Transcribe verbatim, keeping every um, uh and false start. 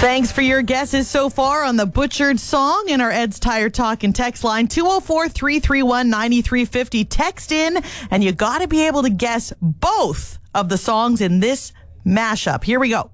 Thanks for your guesses so far on the Butchered song in our Ed's Tire Talk and text line two oh four, three three one, nine three five oh. Text in, and you got to be able to guess both of the songs in this mashup. Here we go.